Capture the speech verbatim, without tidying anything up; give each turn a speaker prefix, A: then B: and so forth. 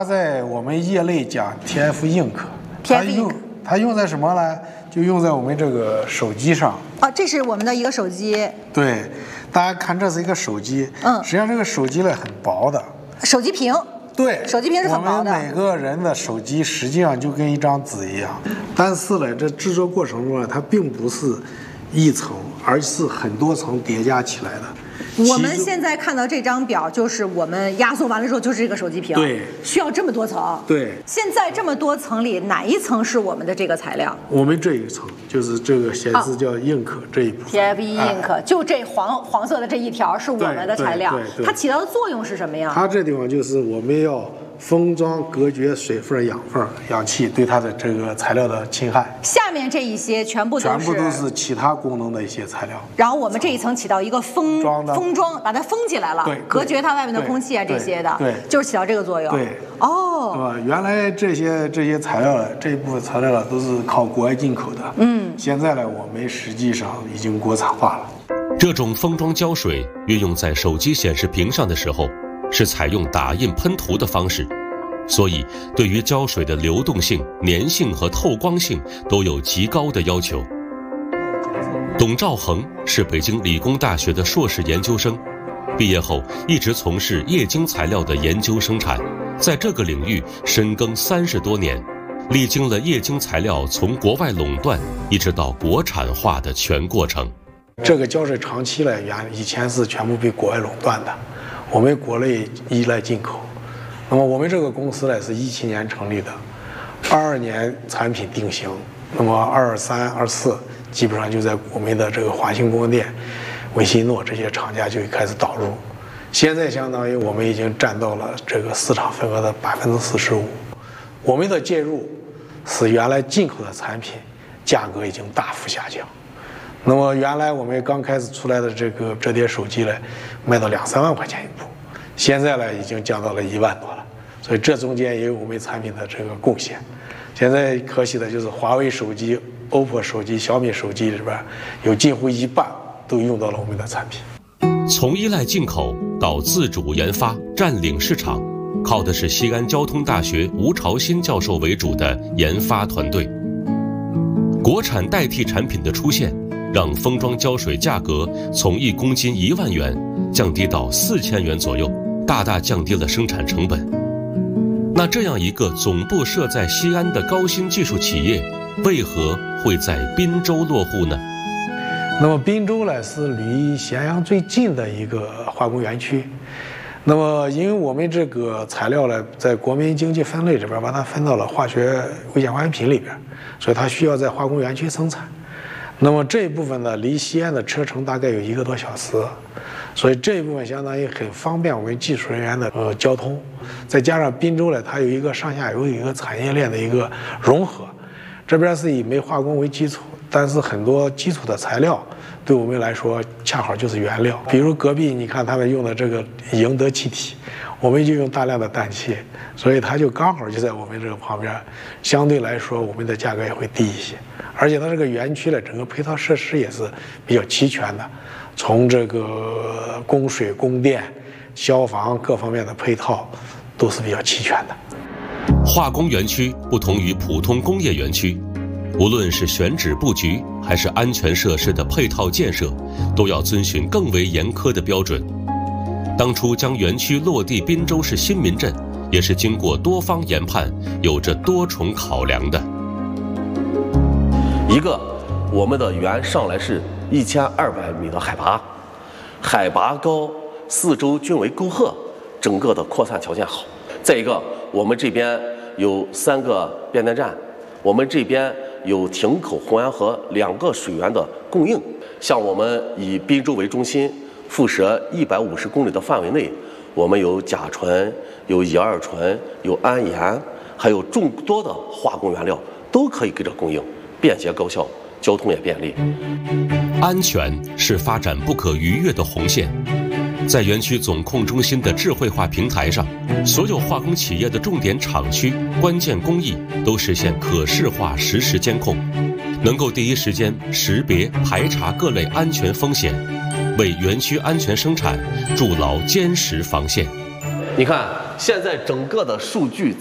A: 它在我们业内讲 T F Ink，
B: 它用
A: 它用在什么呢？就用在我们这个手机上。
B: 啊，这是我们的一个手机。
A: 对，大家看这是一个手机，
B: 嗯，
A: 实际上这个手机呢很薄的。
B: 手机屏。
A: 对，
B: 手机屏是很薄的。
A: 我们每个人的手机实际上就跟一张纸一样，但是呢，这制作过程中呢，它并不是一层，而是很多层叠加起来的。
B: 我们现在看到这张表，就是我们压缩完了之后就是这个手机屏，
A: 对，
B: 需要这么多层。
A: 对，
B: 现在这么多层里，哪一层是我们的这个材料？
A: 我们这一层就是这个显示叫 ink 这一部分
B: T F E ink，、哎、就这黄黄色的这一条是我们的材料，
A: 对对对对，
B: 它起到的作用是什么呀？
A: 它这地方就是我们要封装隔绝水分、养分、氧气对它的这个材料的侵害。
B: 下面这一些全部都是
A: 全部都是其他功能的一些材料。
B: 然后我们这一层起到一个封
A: 装的
B: 封装，把它封起来了，
A: 对，
B: 隔绝它外面的空气啊这些的，
A: 对，
B: 就是起到这个作用。
A: 对，
B: 哦，
A: 呃，原来这些这些材料这一部分材料都是靠国外进口的，嗯，现在呢，我们实际上已经国产化了。
C: 这种封装胶水运用在手机显示屏上的时候，是采用打印喷涂的方式。所以，对于胶水的流动性、粘性和透光性都有极高的要求。董兆恒是北京理工大学的硕士研究生，毕业后一直从事液晶材料的研究生产，在这个领域深耕三十多年，历经了液晶材料从国外垄断一直到国产化的全过程。
A: 这个胶水长期来源以前是全部被国外垄断的，我们国内依赖进口。那么我们这个公司呢是一七年成立的，二二年产品定型，那么二三、二四基本上就在我们的这个华星光电、维信诺这些厂家就开始导入，现在相当于我们已经占到了这个市场份额的百分之四十五。我们的介入使原来进口的产品价格已经大幅下降。那么原来我们刚开始出来的这个折叠手机呢，卖到两三万块钱一部，现在呢已经降到了一万多了。所以这中间也有我们产品的这个贡献。现在可喜的就是华为手机、O P P O 手机、小米手机里边有近乎一半都用到了我们的产品。
C: 从依赖进口到自主研发、占领市场，靠的是西安交通大学吴朝新教授为主的研发团队。国产代替产品的出现，让封装胶水价格从一公斤一万元降低到四千元左右，大大降低了生产成本。那这样一个总部设在西安的高新技术企业，为何会在滨州落户呢？
A: 那么滨州呢是离咸阳最近的一个化工园区。那么因为我们这个材料呢，在国民经济分类里边把它分到了化学危险化学品里边，所以它需要在化工园区生产。那么这一部分呢，离西安的车程大概有一个多小时，所以这一部分相当于很方便我们技术人员的呃交通。再加上滨州呢，它有一个上下游有一个产业链的一个融合，这边是以煤化工为基础，但是很多基础的材料对我们来说恰好就是原料。比如隔壁你看他们用的这个赢得气体，我们就用大量的氮气，所以它就刚好就在我们这个旁边，相对来说我们的价格也会低一些。而且它这个园区的整个配套设施也是比较齐全的，从这个供水、供电、消防各方面的配套都是比较齐全的。
C: 化工园区不同于普通工业园区，无论是选址布局还是安全设施的配套建设，都要遵循更为严苛的标准。当初将园区落地滨州市新民镇，也是经过多方研判，有着多重考量的。
D: 一个，我们的园上来是一千二百米的海拔，海拔高，四周均为沟壑，整个的扩散条件好。再一个，我们这边有三个变电站，我们这边有亭口、红岩河两个水源的供应。像我们以滨州为中心，辐射一百五十公里的范围内，我们有甲醇、有乙二醇、有铵盐，还有众多的化工原料都可以给这供应。便捷高效，交通也便利。
C: 安全是发展不可逾越的红线。在园区总控中心的智慧化平台上，所有化工企业的重点厂区、关键工艺都实现可视化实时监控，能够第一时间识别排查各类安全风险，为园区安全生产筑牢坚实防线。
D: 你看， 现在整个的数据